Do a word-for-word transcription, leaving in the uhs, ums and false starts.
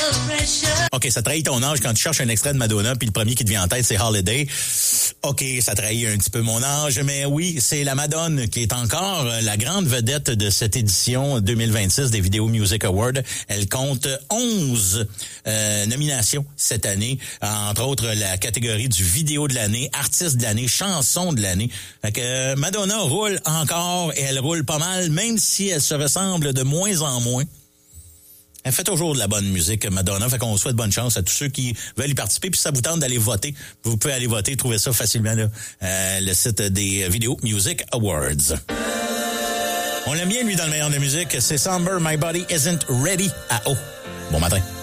OK, ça trahit ton âge quand tu cherches un extrait de Madonna, puis le premier qui te vient en tête, c'est Holiday. OK, ça trahit un petit peu mon âge, mais oui, c'est la Madone qui est encore la grande vedette de cette édition deux mille vingt-six des Video Music Awards. Elle compte onze euh, nominations cette année, entre autres la catégorie du vidéo de l'année, artiste de l'année, chanson de l'année. Fait que euh, Madonna roule encore et elle roule pas mal, même si elle se ressemble de moins en moins. Elle fait toujours de la bonne musique, Madonna. Fait qu'on souhaite bonne chance à tous ceux qui veulent y participer. Puis ça vous tente d'aller voter, vous pouvez aller voter, trouver ça facilement là, euh, le site des Video Music Awards. On l'aime bien, lui, dans le meilleur de la musique. C'est Somber, My Body Isn't Ready. Ah oh, bon matin.